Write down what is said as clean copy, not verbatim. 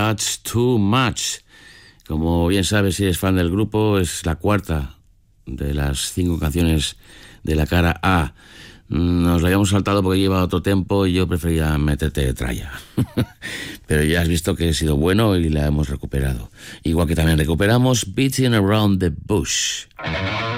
That's Too Much. Como bien sabes, si eres fan del grupo, es la cuarta de las 5 canciones de la cara A. Nos la habíamos saltado porque lleva otro tempo y yo prefería meterte tralla. Pero ya has visto que he sido bueno y la hemos recuperado. Igual que también recuperamos Beating Around the Bush.